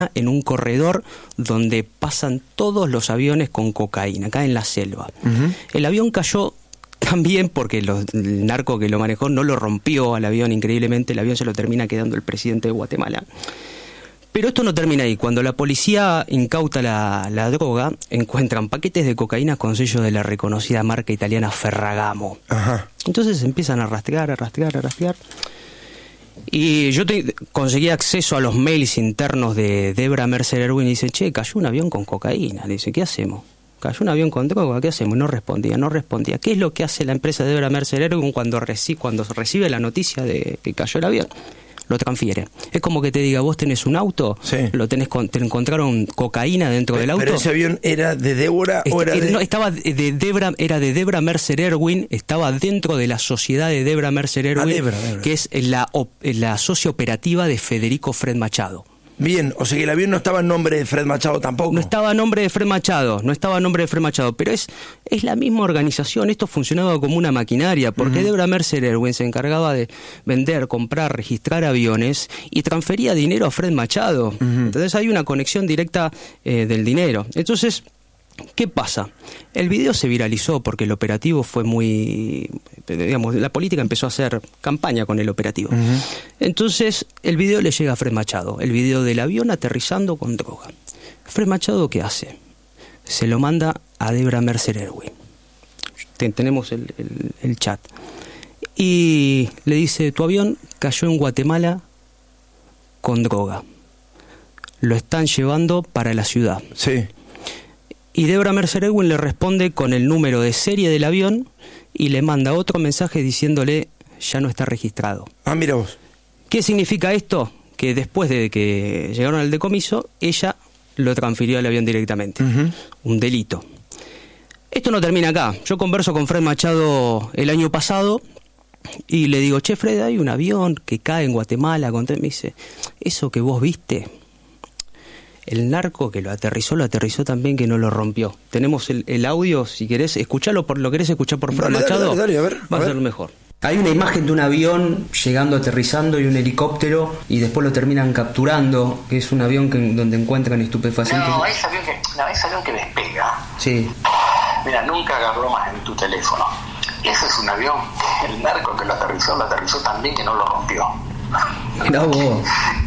en un corredor donde pasan todos los aviones con cocaína, acá en la selva. El avión cayó también porque el narco que lo manejó no lo rompió al avión increíblemente, el avión se lo termina quedando el presidente de Guatemala. Pero esto no termina ahí. Cuando la policía incauta la droga, encuentran paquetes de cocaína con sello de la reconocida marca italiana Ferragamo. Ajá. Entonces empiezan a rastrear. Y yo conseguí acceso a los mails internos de Debra Mercer Erwin y dice, che, cayó un avión con cocaína. Le dice, ¿qué hacemos? Cayó un avión con droga, ¿qué hacemos? No respondía. ¿Qué es lo que hace la empresa Debra Mercer Erwin cuando recibe la noticia de que cayó el avión? Lo transfiere. Es como que te diga, vos tenés un auto, sí, te encontraron cocaína dentro del auto. ¿Pero ese avión era de Débora o era de...? No, estaba de Debra, era de Debra Mercer Erwin, estaba dentro de la sociedad de Debra Mercer Erwin, Debra. Que es la socia operativa de Federico Fred Machado. Bien, o sea que el avión no estaba en nombre de Fred Machado tampoco. No estaba a nombre de Fred Machado, pero es la misma organización. Esto funcionaba como una maquinaria, porque Debra Mercer Erwin se encargaba de vender, comprar, registrar aviones y transfería dinero a Fred Machado. Entonces hay una conexión directa del dinero. Entonces, ¿qué pasa? El video se viralizó porque el operativo fue muy... Digamos, la política empezó a hacer campaña con el operativo. Entonces, el video le llega a Fred Machado. El video del avión aterrizando con droga. Fred Machado, ¿qué hace? Se lo manda a Debra Mercer Erwin. Tenemos el chat. Y le dice, tu avión cayó en Guatemala con droga. Lo están llevando para la ciudad. Sí. Y Debra Mercer Erwin le responde con el número de serie del avión y le manda otro mensaje diciéndole, ya no está registrado. Ah, mira vos. ¿Qué significa esto? Que después de que llegaron al decomiso, ella lo transfirió al avión directamente. Un delito. Esto no termina acá. Yo converso con Fred Machado el año pasado y le digo, che, Fred, hay un avión que cae en Guatemala. Me dice, eso que vos viste... El narco que lo aterrizó también, que no lo rompió. Tenemos el audio, si querés, escucharlo, ¿lo querés escuchar por Fred Machado? Dale, a ver. Va a ser mejor. Hay una imagen de un avión llegando, aterrizando, y un helicóptero, y después lo terminan capturando, que es un avión donde encuentran estupefacientes. No, ese avión que despega. Sí. Mira, nunca agarró más en tu teléfono. Ese es un avión, el narco que lo aterrizó también, que no lo rompió. Mirá vos.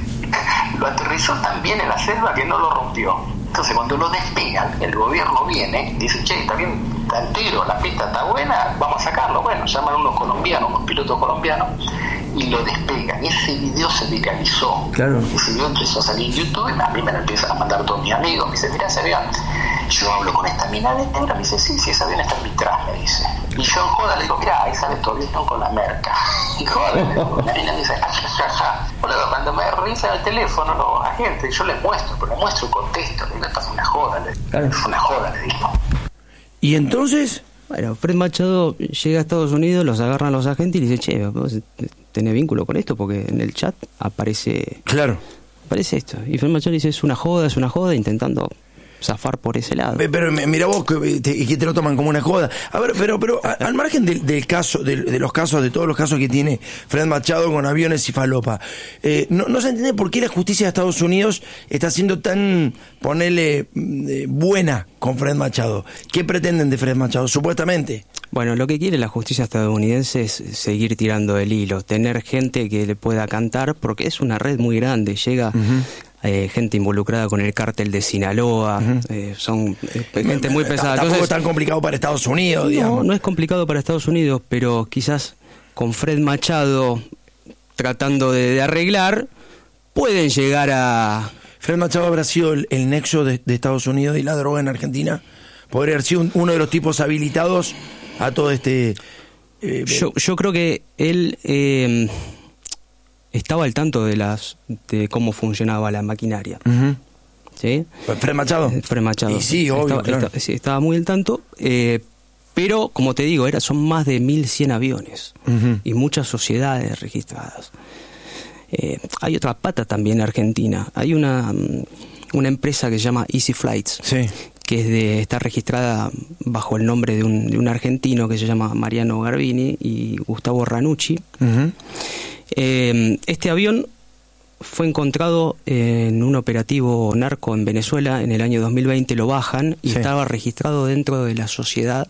Lo aterrizó también en la selva, que no lo rompió. Entonces, cuando lo despegan, el gobierno viene y dice, che, está bien, está entero, la pista está buena, vamos a sacarlo. Bueno, llaman unos pilotos colombianos, y lo despegan. Y ese video se viralizó. Claro. Ese video empezó a salir en YouTube, a mí me lo empiezan a mandar todos mis amigos, me dicen, mirá ese avión. Yo hablo con esta mina de Debra, me dice, sí, ese avión está arbitraje, me dice. Y yo en joda le digo, mirá, ahí sale tu avión con la merca. Y joda, la mina me dice, ja. Boludo, cuando me revisan el teléfono los agentes, yo les muestro el contexto, le digo, esto fue una joda, Claro. Fue una joda, le digo. ¿Y entonces? Bueno, Fred Machado llega a Estados Unidos, los agarran los agentes y le dice, che, vos tenés vínculo con esto, porque en el chat aparece... Claro. Aparece esto. Y Fred Machado dice, es una joda, intentando zafar por ese lado. Pero mira vos, que te lo toman como una joda. A ver, pero al margen del caso, de todos los casos que tiene Fred Machado con aviones y falopa, no se entiende por qué la justicia de Estados Unidos está siendo tan, ponele, buena con Fred Machado. ¿Qué pretenden de Fred Machado, supuestamente? Bueno, lo que quiere la justicia estadounidense es seguir tirando el hilo, tener gente que le pueda cantar, porque es una red muy grande, llega... gente involucrada con el cártel de Sinaloa, son gente muy pesada. Tampoco es tan complicado para Estados Unidos, digamos. No es complicado para Estados Unidos, pero quizás con Fred Machado tratando de arreglar, pueden llegar a... ¿Fred Machado habrá sido el nexo de Estados Unidos y la droga en Argentina? ¿Podría haber sido uno de los tipos habilitados a todo este...? Yo creo que él... estaba al tanto de cómo funcionaba la maquinaria. ¿Sí? ¿Fred Machado? Fred Machado. Y sí, obvio, claro. Estaba muy al tanto, pero, como te digo, son más de 1.100 aviones y muchas sociedades registradas. Hay otra pata también argentina. Hay una empresa que se llama Easy Flights, sí, que está registrada bajo el nombre de un argentino que se llama Mariano Garbini y Gustavo Ranucci. Este avión fue encontrado en un operativo narco en Venezuela en el año 2020, lo bajan y estaba registrado dentro de la sociedad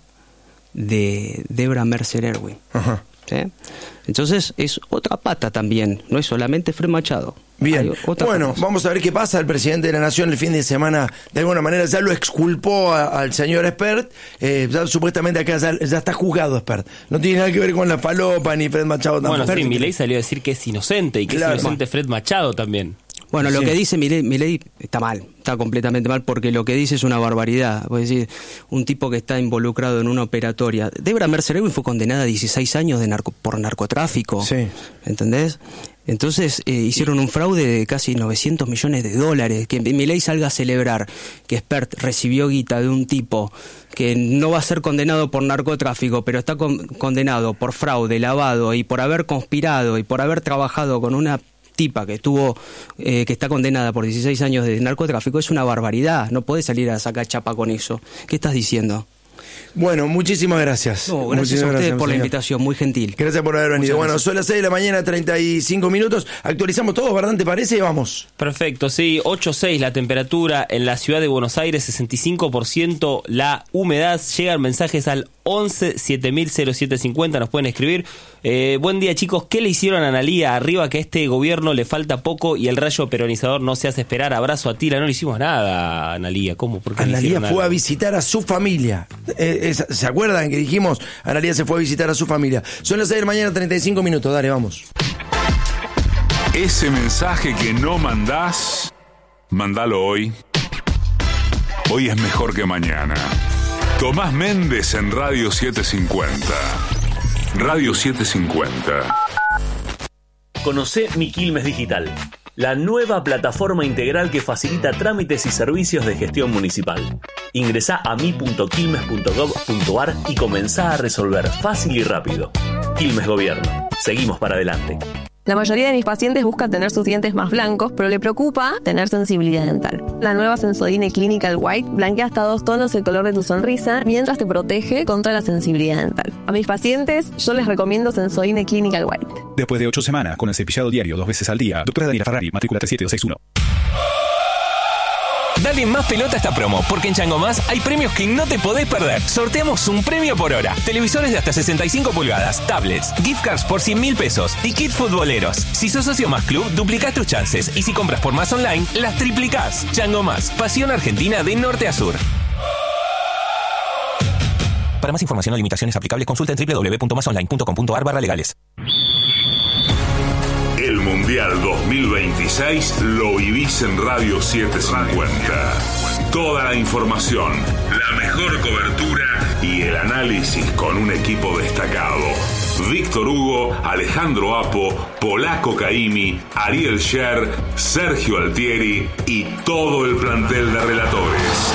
de Debra Mercer Erwin. Ajá. ¿Sí? Entonces es otra pata también, no es solamente Fred Machado. Bien, bueno, vamos a ver qué pasa. El presidente de la Nación el fin de semana de alguna manera ya lo exculpó al señor Espert. Ya supuestamente acá ya está juzgado Espert. No tiene nada que ver con la falopa ni Fred Machado tampoco. Bueno, sí, Milei salió a decir que es inocente y que es inocente Fred Machado también. Bueno, lo que dice Milei está mal, está completamente mal, porque lo que dice es una barbaridad. Es decir, un tipo que está involucrado en una operatoria. Debra Mercer Erwin fue condenada a 16 años por narcotráfico, ¿entendés? Entonces hicieron un fraude de casi $900 millones. Que Milei salga a celebrar que Espert recibió guita de un tipo que no va a ser condenado por narcotráfico, pero está condenado por fraude, lavado y por haber conspirado y por haber trabajado con una tipa que que está condenada por 16 años de narcotráfico. Es una barbaridad. No podés salir a sacar chapa con eso. ¿Qué estás diciendo? Bueno, muchísimas gracias. No, gracias a ustedes por la invitación, muy gentil. Gracias por haber venido. Bueno, son las 6 de la mañana, 35 minutos. Actualizamos todo, ¿verdad? ¿Te parece? Vamos. Perfecto, sí. 8.6 la temperatura en la ciudad de Buenos Aires, 65% la humedad. Llegan mensajes al 11 700750, nos pueden escribir. Buen día, chicos. ¿Qué le hicieron a Analía? Arriba, que a este gobierno le falta poco y el rayo peronizador no se hace esperar. Abrazo a Tila. No le hicimos nada a Analía. ¿Cómo? ¿Por qué Analía fue algo? A visitar a su familia. ¿Se acuerdan que dijimos? Analía se fue a visitar a su familia. Son las 6 de la mañana, 35 minutos. Dale, vamos. Ese mensaje que no mandás, mandalo hoy. Hoy es mejor que mañana. Tomás Méndez en Radio 750. Radio 750. Conocé Mi Quilmes Digital, la nueva plataforma integral que facilita trámites y servicios de gestión municipal. Ingresá a mi.quilmes.gov.ar y comenzá a resolver fácil y rápido. Quilmes Gobierno. Seguimos para adelante. La mayoría de mis pacientes buscan tener sus dientes más blancos, pero le preocupa tener sensibilidad dental. La nueva Sensodyne Clinical White blanquea hasta 2 tonos el color de tu sonrisa mientras te protege contra la sensibilidad dental. A mis pacientes yo les recomiendo Sensodyne Clinical White. Después de 8 semanas con el cepillado diario 2 veces al día, doctora Daniela Ferrari, matrícula 37261. Dale más pelota a esta promo, porque en Chango Más hay premios que no te podés perder. Sorteamos un premio por hora. Televisores de hasta 65 pulgadas, tablets, gift cards por 100.000 pesos y kits futboleros. Si sos socio Más Club, duplicás tus chances. Y si compras por Más Online, las triplicás. Chango Más, pasión argentina de norte a sur. Para más información o limitaciones aplicables, consulta en www.masonline.com.ar/legales. El Mundial 2026 lo vivís en Radio 750. Toda la información, la mejor cobertura y el análisis con un equipo destacado. Víctor Hugo, Alejandro Apo, Polaco Caimi, Ariel Scher, Sergio Altieri y todo el plantel de relatores.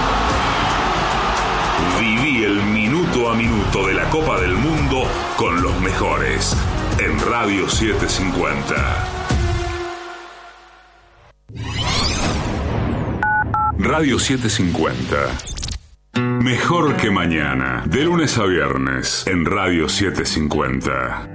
Viví el minuto a minuto de la Copa del Mundo con los mejores. En Radio 750. Radio 750. Mejor que mañana. De lunes a viernes. En Radio 750.